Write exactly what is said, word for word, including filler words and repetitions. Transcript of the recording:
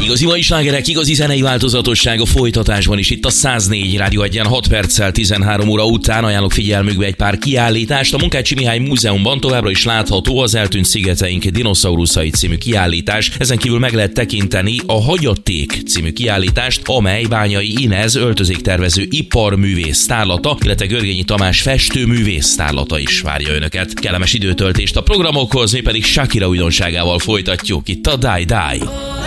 Igazi mai slágerek, igazi zenei változatosság a folytatásban is. Itt a száznégy Rádió Egyen hat perccel tizenhárom óra után ajánlok figyelmükbe egy pár kiállítást. A Munkácsi Mihály Múzeumban továbbra is látható az Eltűnt szigeteink dinoszauruszai című kiállítás. Ezen kívül meg lehet tekinteni a Hagyaték című kiállítást, amely Bányai Inez öltözéktervező iparművész tárlata, illetve Görgényi Tamás festőművész tárlata is várja önöket. Kellemes időtöltést a programokhoz, mi pedig Shakira újdonságával folytatjuk itt a Die Die.